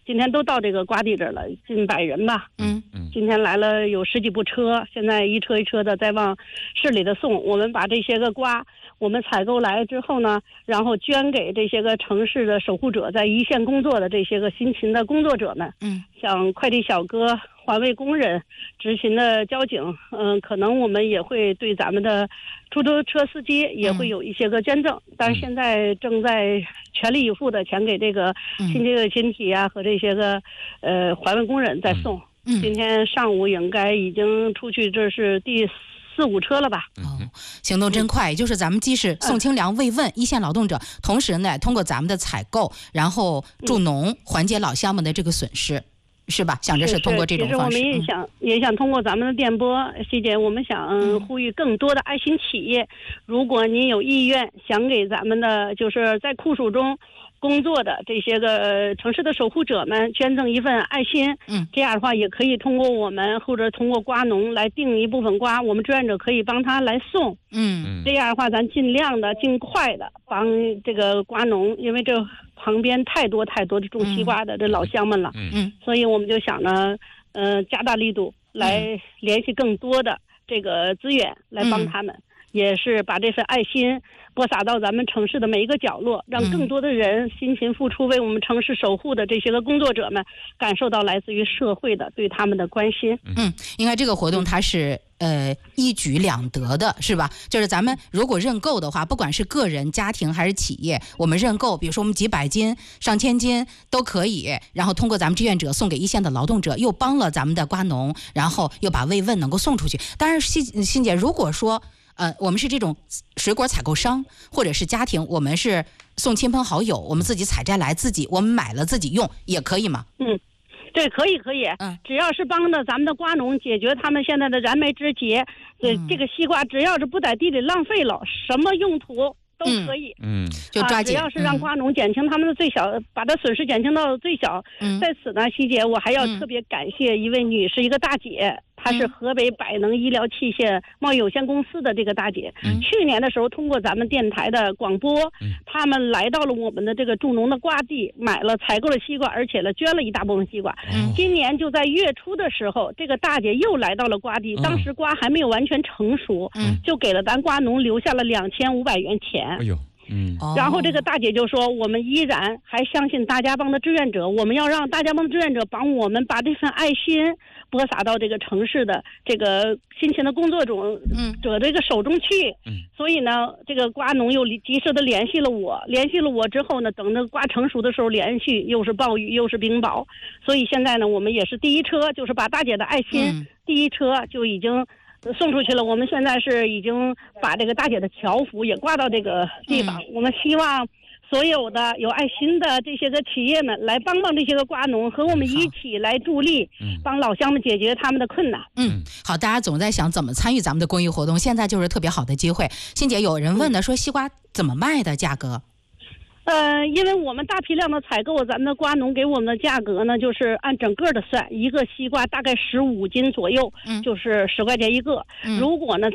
今天都到这个瓜地这儿了，近100人吧。今天来了有10几部车，现在一车一车的在往市里的送。我们把这些个瓜我们采购来之后呢，然后捐给这些个城市的守护者，在一线工作的这些个辛勤的工作者们。像快递小哥、环卫工人、执勤的交警，可能我们也会对咱们的出租车司机也会有一些个捐赠，但是现在正在全力以赴的全给这个新这个群体啊和这些个环卫工人在送。今天上午应该已经出去，这是第4、5车了吧？ 行动真快，就是咱们既是送清粮慰问一线劳动者，同时呢，通过咱们的采购，然后助农，缓解老乡们的这个损失。是吧？想着是通过这种方式。 其实我们也想通过咱们的电波，希姐，我们想呼吁更多的爱心企业，如果您有意愿想给咱们的就是在酷暑中工作的这些个城市的守护者们捐赠一份爱心，这样的话也可以通过我们或者通过瓜农来订一部分瓜，我们志愿者可以帮他来送，这样的话咱尽量的尽快的帮这个瓜农，因为这旁边太多的种西瓜的这老乡们了，所以我们就想呢，加大力度来联系更多的这个资源来帮他们，也是把这份爱心播撒到咱们城市的每一个角落，让更多的人辛勤付出为我们城市守护的这些个工作者们感受到来自于社会的对他们的关心。 应该这个活动它是一举两得的，是吧？就是咱们如果认购的话，不管是个人、家庭还是企业，我们认购，比如说我们几百斤、上千斤都可以，然后通过咱们志愿者送给一线的劳动者，又帮了咱们的瓜农，然后又把慰问能够送出去。当然，欣姐，如果说我们是这种水果采购商，或者是家庭，我们是送亲朋好友，我们自己采摘来，我们买了自己用，也可以吗？ 对，可以，只要是帮着咱们的瓜农解决他们现在的燃眉之急，这个西瓜只要是不在地里浪费了，什么用途都可以。 就抓紧， 只要是让瓜农减轻他们的最小，把它损失减轻到最小。在此呢，希姐，我还要特别感谢一位女士，一个大姐。她是河北百能医疗器械贸易有限公司的这个大姐，去年的时候通过咱们电台的广播，他们来到了我们的这个助农的瓜地，采购了西瓜，而且呢捐了一大部分西瓜。今年就在月初的时候，这个大姐又来到了瓜地，当时瓜还没有完全成熟，就给了咱瓜农留下了2500元钱。然后这个大姐就说，我们依然还相信大家帮的志愿者，我们要让大家帮的志愿者帮我们把这份爱心播撒到这个城市的这个辛勤的工作者这个手中去。所以呢，这个瓜农又及时的联系了我之后呢，等着瓜成熟的时候连续又是暴雨又是冰雹，所以现在呢，我们也是第一车，就是把大姐的爱心第一车就已经送出去了。我们现在是已经把这个大姐的条幅也挂到这个地方，我们希望所有的有爱心的这些个企业们来帮这些个瓜农，和我们一起来助力，帮老乡们解决他们的困难。 好，大家总在想怎么参与咱们的公益活动，现在就是特别好的机会。欣姐，有人问的说西瓜怎么卖的价格？ 因为我们大批量的采购，咱们的瓜农给我们的价格呢，就是按整个的算，一个西瓜大概15斤左右，就是10块钱一个。如果呢